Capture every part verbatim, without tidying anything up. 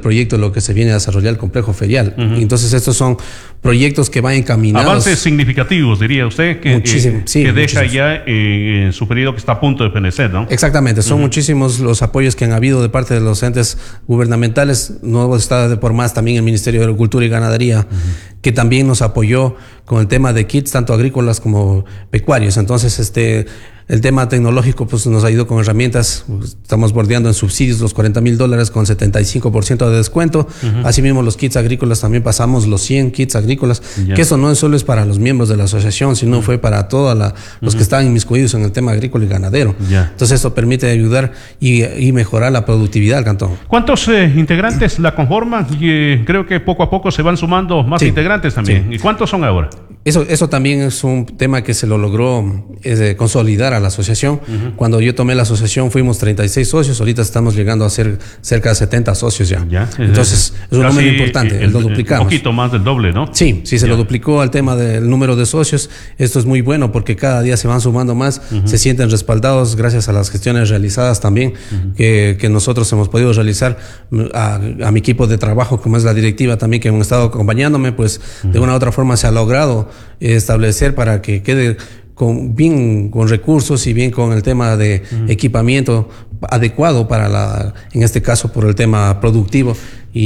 proyecto de lo que se viene a desarrollar el complejo ferial. Uh-huh. Entonces estos son proyectos que van encaminados. Avances significativos, diría usted, que, Muchísimo, eh, sí, que deja muchísimos. ya eh, su periodo que está a punto de fenecer, ¿no? Exactamente, son uh-huh. muchísimos los apoyos que han habido de parte de los entes gubernamentales. No está de por más también el Ministerio de Agricultura y Ganadería, uh-huh. que también nos apoyó con el tema de kits, tanto agrícolas como pecuarios. Entonces, este... el tema tecnológico pues nos ha ido con herramientas, estamos bordeando en subsidios los cuarenta mil dólares con setenta y cinco por ciento de descuento. Uh-huh. Asimismo los kits agrícolas también pasamos los cien kits agrícolas, yeah. que eso no solo es para los miembros de la asociación, sino uh-huh. fue para todos los uh-huh. que estaban inmiscuidos en el tema agrícola y ganadero. Yeah. Entonces esto permite ayudar y, y mejorar la productividad del cantón. ¿Cuántos eh, integrantes la conforman? Y, eh, creo que poco a poco se van sumando más sí. integrantes también. Sí. ¿Y cuántos son ahora? Eso, eso también es un tema que se lo logró eh, consolidar a la asociación. Uh-huh. Cuando yo tomé la asociación fuimos treinta y seis socios, ahorita estamos llegando a ser cerca de setenta socios ya. ya. Entonces es un número importante, el, lo duplicamos. Un poquito más del doble, ¿no? Sí, sí, se ya. lo duplicó al tema del número de socios. Esto es muy bueno porque cada día se van sumando más, uh-huh. se sienten respaldados gracias a las gestiones realizadas también, uh-huh. que, que nosotros hemos podido realizar a, a mi equipo de trabajo, como es la directiva también, que han estado acompañándome, pues uh-huh. de una u otra forma se ha logrado establecer para que quede con, bien con recursos y bien con el tema de uh-huh. equipamiento adecuado para la, en este caso por el tema productivo.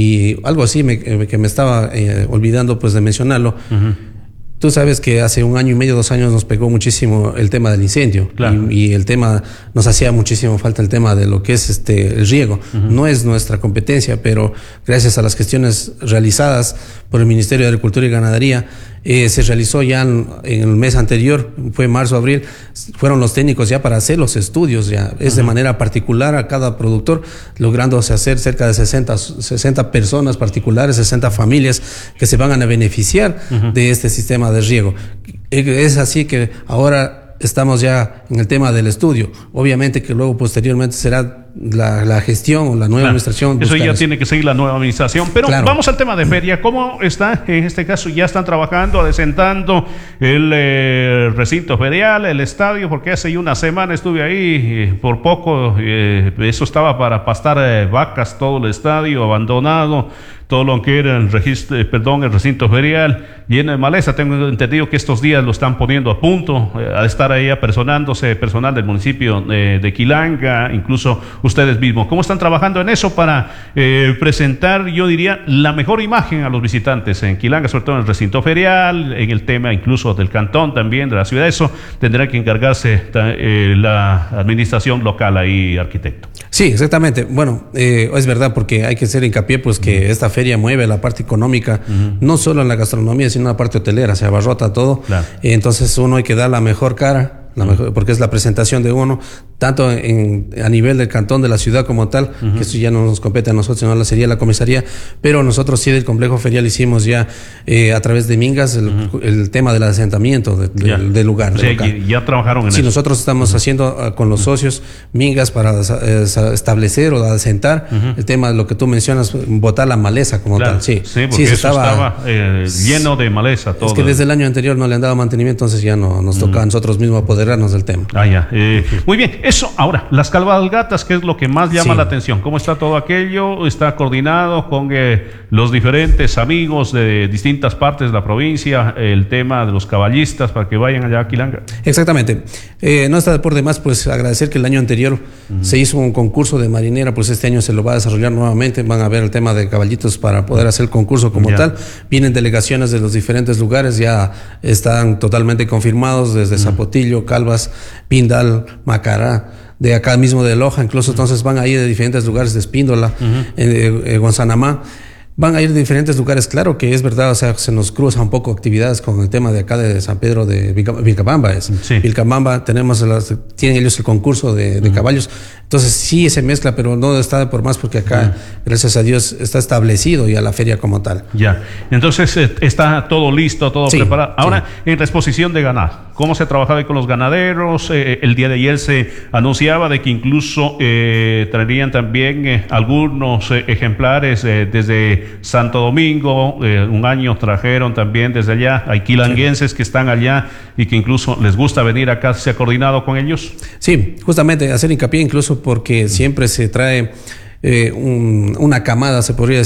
Y algo así me, que me estaba eh, olvidando pues de mencionarlo. Uh-huh. Tú sabes que hace un año y medio, dos años nos pegó muchísimo el tema del incendio. Claro. y, y el tema, nos hacía muchísimo falta el tema de lo que es este el riego. Uh-huh. No es nuestra competencia, pero gracias a las gestiones realizadas por el Ministerio de Agricultura y Ganadería, eh, se realizó ya en, en el mes anterior, fue marzo, abril, fueron los técnicos ya para hacer los estudios, ya es uh-huh. de manera particular a cada productor, lográndose hacer cerca de sesenta, sesenta personas particulares, sesenta familias que se van a beneficiar uh-huh. de este sistema de riego. Es así que ahora estamos ya en el tema del estudio. Obviamente que luego posteriormente será la, la gestión o la nueva claro, administración. Eso ya eso. tiene que seguir la nueva administración. Pero claro. vamos al tema de feria. ¿Cómo está? En este caso ya están trabajando, adecentando el eh, recinto ferial, el estadio, porque hace una semana estuve ahí, eh, por poco, eh, eso estaba para pastar eh, vacas, todo el estadio abandonado, todo lo que era el registro, eh, perdón, el recinto ferial lleno de maleza. Tengo entendido que estos días lo están poniendo a punto, eh, a estar ahí apersonándose personal del municipio eh, de Quilanga, incluso ustedes mismos. ¿Cómo están trabajando en eso para eh, presentar, yo diría, la mejor imagen a los visitantes en Quilanga, sobre todo en el recinto ferial, en el tema incluso del cantón también, de la ciudad? Eso tendrá que encargarse eh, la administración local ahí, arquitecto. Sí, exactamente. Bueno, eh, es verdad, porque hay que hacer hincapié pues que uh-huh. esta feria mueve la parte económica, uh-huh. no solo en la gastronomía, sino en la parte hotelera, se abarrota todo. Claro. Eh, entonces uno hay que dar la mejor cara. La mejor, porque es la presentación de uno, tanto en, a nivel del cantón, de la ciudad como tal, uh-huh. que eso ya no nos compete a nosotros, sino a la sería la comisaría, pero nosotros sí del complejo ferial hicimos ya eh, a través de Mingas el, uh-huh. el tema del asentamiento de, de, del, del lugar. O sea, ya, ya trabajaron en sí, eso. Sí, nosotros estamos uh-huh. haciendo uh, con los socios Mingas para eh, establecer o asentar uh-huh. el tema de lo que tú mencionas, botar la maleza como claro. tal. Sí, sí, porque sí, eso estaba, estaba eh, lleno de maleza. Todo. Es que desde el año anterior no le han dado mantenimiento, entonces ya no nos toca uh-huh. a nosotros mismos poder del tema. Ah, ya. Eh, muy bien, eso. Ahora, las cabalgatas, ¿qué es lo que más llama sí. la atención? ¿Cómo está todo aquello? ¿Está coordinado con eh, los diferentes amigos de distintas partes de la provincia, el tema de los caballistas para que vayan allá a Quilanga? Exactamente. Eh, no está por demás pues agradecer que el año anterior uh-huh. se hizo un concurso de marinera, pues este año se lo va a desarrollar nuevamente, van a ver el tema de caballitos para poder hacer el concurso como ya. tal. Vienen delegaciones de los diferentes lugares, ya están totalmente confirmados desde uh-huh. Zapotillo, Calvas, Pindal, Macará, de acá mismo de Loja, incluso uh-huh. entonces van a ir de diferentes lugares de Espíndola, uh-huh. eh, eh, Gonzanamá, van a ir de diferentes lugares. Claro que es verdad, o sea, se nos cruza un poco actividades con el tema de acá de San Pedro de Vilcabamba. Es. Sí. Vilcabamba, tenemos las, tienen ellos el concurso de, de uh-huh. caballos. Entonces sí se mezcla, pero no está por más porque acá, uh-huh. gracias a Dios, está establecido ya la feria como tal. Ya, entonces eh, está todo listo, todo sí, preparado. Ahora, sí. en exposición de ganado, ¿cómo se ha trabajado ahí con los ganaderos? Eh, el día de ayer se anunciaba de que incluso eh, traerían también eh, algunos eh, ejemplares eh, desde Santo Domingo, eh, un año trajeron también desde allá. Hay quilanguenses sí. que están allá y que incluso les gusta venir acá. ¿Se ha coordinado con ellos? Sí, justamente hacer hincapié incluso porque siempre se trae eh, un, una camada, se podría decir,